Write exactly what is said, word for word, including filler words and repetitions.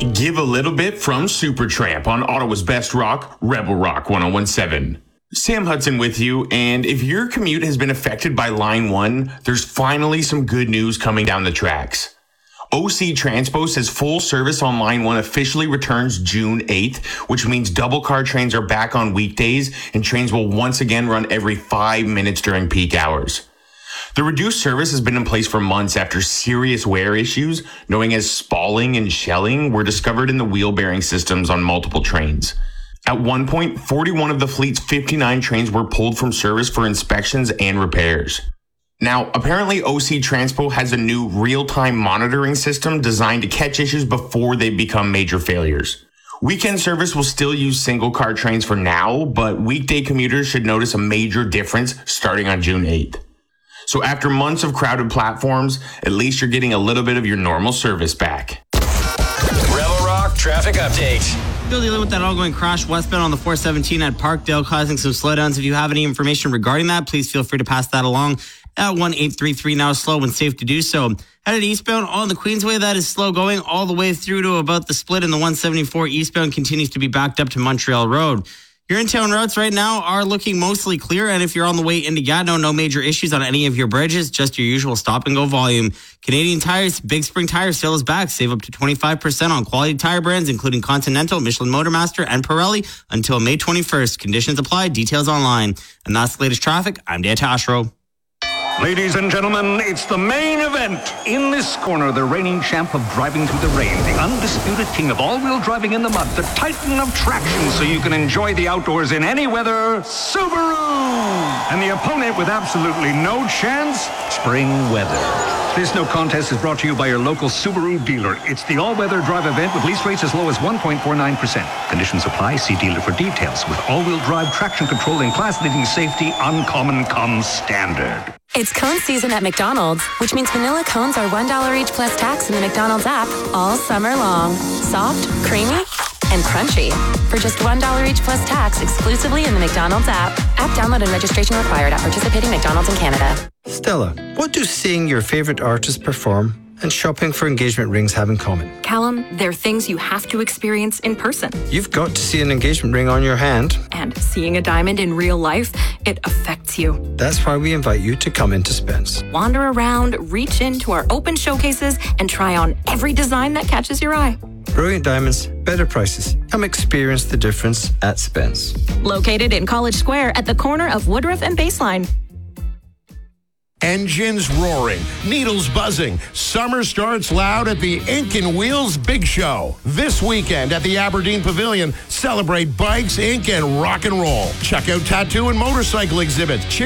Give a Little Bit from Supertramp on Ottawa's Best Rock, Rebel Rock one oh one point seven. Sam Hudson with you, and if your commute has been affected by Line one, there's finally some good news coming down the tracks. O C Transpo says full service on Line one officially returns June eighth, which means double car trains are back on weekdays, and trains will once again run every five minutes during peak hours. The reduced service has been in place for months after serious wear issues, known as spalling and shelling, were discovered in the wheel bearing systems on multiple trains. At one point, forty-one of the fleet's fifty-nine trains were pulled from service for inspections and repairs. Now, apparently O C Transpo has a new real-time monitoring system designed to catch issues before they become major failures. Weekend service will still use single-car trains for now, but weekday commuters should notice a major difference starting on June eighth. So after months of crowded platforms, at least you're getting a little bit of your normal service back. Rebel Rock traffic update. Still dealing with that ongoing crash westbound on the four seventeen at Parkdale, causing some slowdowns. If you have any information regarding that, please feel free to pass that along at one eight three three now, slow when safe to do so. Headed eastbound on the Queensway, that is slow going all the way through to about the split, and the one seventy-four eastbound continues to be backed up to Montreal Road. Your in-town routes right now are looking mostly clear, and if you're on the way into Gatineau, no major issues on any of your bridges, just your usual stop-and-go volume. Canadian Tire's Big Spring Tire sale is back. Save up to twenty-five percent on quality tire brands, including Continental, Michelin Motormaster, and Pirelli until May twenty-first. Conditions apply. Details online. And that's the latest traffic. I'm Dan Tashro. Ladies and gentlemen, it's the main event. In this corner, the reigning champ of driving through the rain, the undisputed king of all-wheel driving in the mud, the titan of traction so you can enjoy the outdoors in any weather, Subaru! And the opponent with absolutely no chance, spring weather. This no contest is brought to you by your local Subaru dealer. It's the all-weather drive event with lease rates as low as one point four nine percent. Conditions apply. See dealer for details. With all-wheel drive, traction control, and class-leading safety, uncommon comes standard. It's cone season at McDonald's, which means vanilla cones are one dollar each plus tax in the McDonald's app all summer long. Soft, creamy, and crunchy. For just one dollar each plus tax exclusively in the McDonald's app. App download and registration required at participating McDonald's in Canada. Stella, what do seeing your favourite artist perform and shopping for engagement rings have in common? Callum, they're things you have to experience in person. You've got to see an engagement ring on your hand. And seeing a diamond in real life, it affects you. That's why we invite you to come into Spence. Wander around, reach into our open showcases, and try on every design that catches your eye. Brilliant diamonds, better prices. Come experience the difference at Spence. Located in College Square at the corner of Woodruff and Baseline. Engines roaring, needles buzzing. Summer starts loud at the Ink and Wheels Big Show. This weekend at the Aberdeen Pavilion, celebrate bikes, ink, and rock and roll. Check out tattoo and motorcycle exhibits.